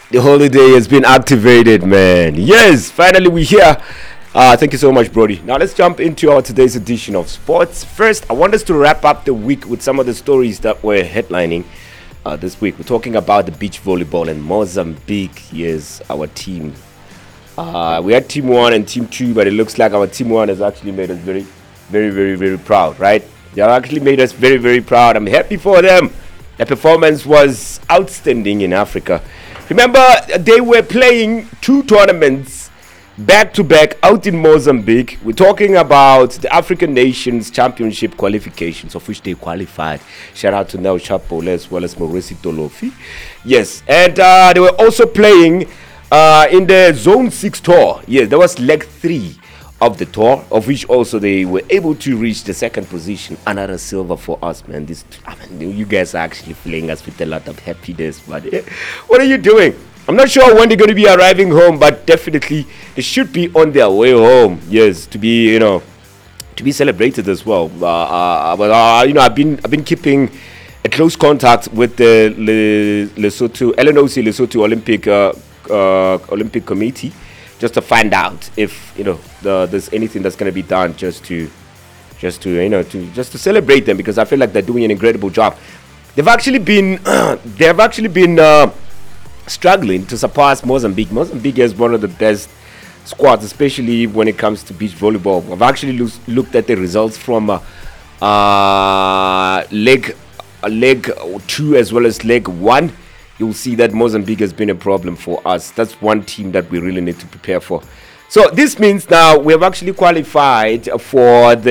The holiday has been activated, man. Yes, finally we're here. Thank you so much, Brody. Now let's jump into our today's edition of sports. First, I want us to wrap up the week with some of the stories that were headlining this week. We're talking about the beach volleyball in Mozambique. Yes, our team. We had Team 1 and Team 2, but it looks like our Team 1 has actually made us very, very, very, very proud, right? They have actually made us very, very proud. I'm happy for them. Their performance was outstanding in Africa. Remember, they were playing two tournaments back to back out in Mozambique. We're talking about the African Nations Championship qualifications, of which they qualified. Shout out to Nel Chapole as well as Maurice Tolofi. Yes, and they were also playing in the Zone 6 tour. Yes, there was leg 3 of the tour, of which also they were able to reach the second position. Another silver for us, man. You guys are actually filling us with a lot of happiness, but what are you doing? I'm not sure when they're going to be arriving home, but definitely they should be on their way home. Yes, to be to be celebrated as well. But I've been keeping a close contact with the Lesotho LNOC Lesotho Olympic Committee, just to find out if there's anything that's going to be done just to celebrate them, because I feel like they're doing an incredible job. They've actually been struggling to surpass Mozambique. Mozambique is one of the best squads, especially when it comes to beach volleyball. I've actually looked at the results from leg 2 as well as leg 1. You'll see that Mozambique has been a problem for us. That's one team that we really need to prepare for. So this means now we have actually qualified for the